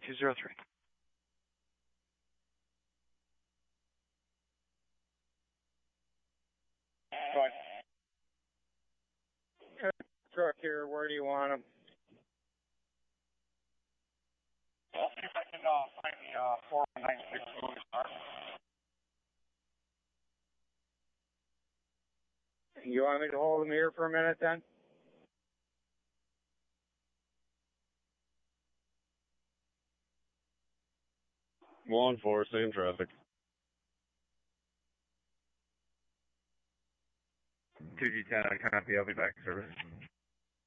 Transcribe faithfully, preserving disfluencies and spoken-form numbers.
two zero three. Truck here, where do you want them? I'll see if I can uh, find the uh, four one nine six Louis Park. You want me to hold them here for a minute then? one four, same traffic. two G ten, I copy, I'll be back in service.